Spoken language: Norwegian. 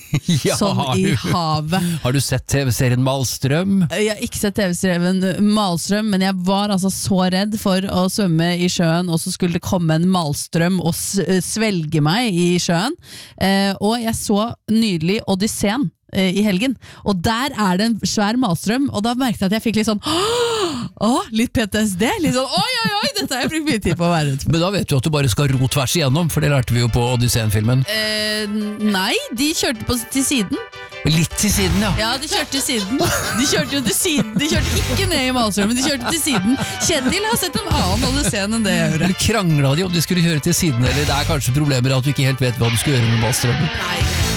Ja, som i havet. Har du sett TV-serien Malstrøm? Jeg har ikke sett TV-serien Malstrøm, men jeg var altså så redd for å svømme i sjøen, og så skulle det komme en malstrøm og svelge meg i sjøen. Og jeg så nydelig Odysseen i helgen, og der det en svær malstrøm, og da merket jeg at jeg fikk litt sånn litt PTSD, litt sånn oi, dette har jeg brukt mye tid på å være redd for. Men da vet du at du bare skal ro tvers igjennom, for det lærte vi jo på Odysseen-filmen. Nei, de kjørte til siden. Litt til siden, ja. Ja, de kjørte til siden. De kjørte jo til siden. De kjørte ikke ned i Malstrøm, men de kjørte til siden. Kjetil har sett en annen Odysseen enn det jeg gjør. Eller krangla de om de skulle kjøre til siden, eller det kanskje problemer at du ikke helt vet hva du skal gjøre med Malstrøm. Nei,